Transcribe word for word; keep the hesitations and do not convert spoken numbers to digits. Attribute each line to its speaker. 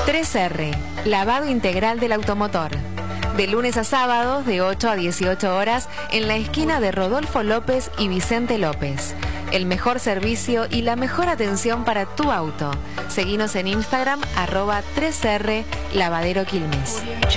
Speaker 1: tres erre, lavado integral del automotor. De lunes a sábados de ocho a dieciocho horas en la esquina de Rodolfo López y Vicente López. El mejor servicio y la mejor atención para tu auto. Seguinos en Instagram, arroba tres erre Lavadero Quilmes.